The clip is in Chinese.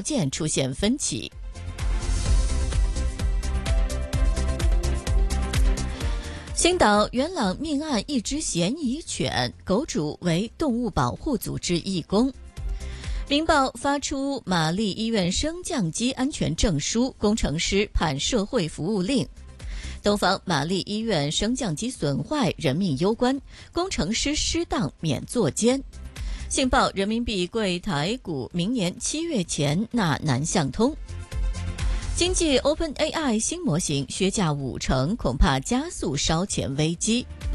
件出现分歧。青岛元朗命案一只嫌疑犬，狗主为动物保护组织义工。明报发出玛丽医院升降机安全证书，工程师判社会服务令。东方玛丽医院升降机损坏，人命攸关，工程师失当免坐监。信报人民币柜台股明年7月前纳南向通。经济 OpenAI 新模型削价50%，恐怕加速烧钱危机。